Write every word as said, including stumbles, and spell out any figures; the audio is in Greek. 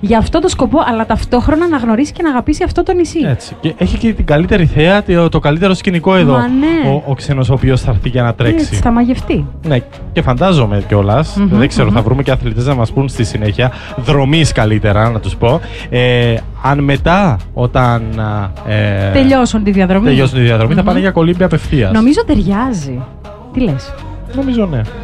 για αυτό το σκοπό, αλλά ταυτόχρονα να γνωρίσει και να αγαπήσει αυτό το νησί. Έτσι. Και έχει και την καλύτερη θέα, το, το καλύτερο σκηνικό εδώ. Μα ναι. Ο, ο ξένος ο οποίος θα έρθει για να τρέξει. Έτσι, θα μαγευτεί. Ναι, και φαντάζομαι κιόλας. Mm-hmm, δεν ξέρω, mm-hmm. θα βρούμε και αθλητές να μας πούν στη συνέχεια. Δρομής καλύτερα, να τους πω. Ε, αν μετά, όταν. Ε, τελειώσουν τη διαδρομή. Τελειώσουν τη διαδρομή, mm-hmm. θα πάνε για κολύμπη απευθείας. Νομίζω ταιριάζει. Τι λες? Νομίζω ναι.